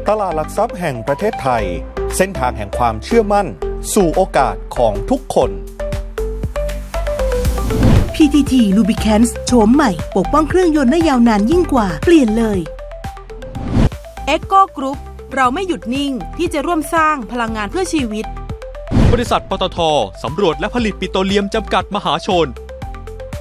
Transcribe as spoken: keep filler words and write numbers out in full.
ตลาดหลักทรัพย์แห่งประเทศไทยเส้นทางแห่งความเชื่อมั่นสู่โอกาสของทุกคนพี ที ที Lubricants โฉมใหม่ปกป้องเครื่องยนต์ได้ยาวนานยิ่งกว่าเปลี่ยนเลย Echo Group เราไม่หยุดนิ่งที่จะร่วมสร้างพลังงานเพื่อชีวิตบริษัทปตท.สำรวจและผลิตปิโตรเลียมจำกัดมหาชน